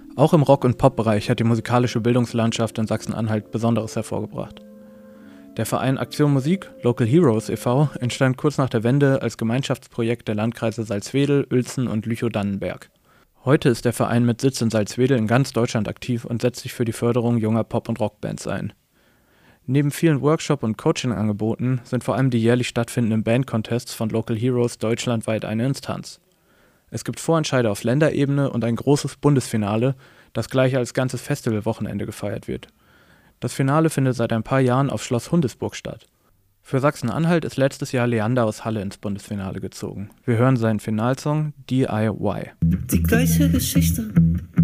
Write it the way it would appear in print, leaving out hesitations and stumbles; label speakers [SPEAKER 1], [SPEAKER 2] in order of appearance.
[SPEAKER 1] Auch im Rock- und Pop-Bereich hat die musikalische Bildungslandschaft in Sachsen-Anhalt Besonderes hervorgebracht. Der Verein Aktion Musik, Local Heroes e.V., entstand kurz nach der Wende als Gemeinschaftsprojekt der Landkreise Salzwedel, Uelzen und Lüchow-Dannenberg. Heute ist der Verein mit Sitz in Salzwedel in ganz Deutschland aktiv und setzt sich für die Förderung junger Pop- und Rockbands ein. Neben vielen Workshop- und Coaching-Angeboten sind vor allem die jährlich stattfindenden Band-Contests von Local Heroes deutschlandweit eine Instanz. Es gibt Vorentscheide auf Länderebene und ein großes Bundesfinale, das gleich als ganzes Festivalwochenende gefeiert wird. Das Finale findet seit ein paar Jahren auf Schloss Hundesburg statt. Für Sachsen-Anhalt ist letztes Jahr Leander aus Halle ins Bundesfinale gezogen. Wir hören seinen Finalsong DIY.
[SPEAKER 2] Die gleiche Geschichte,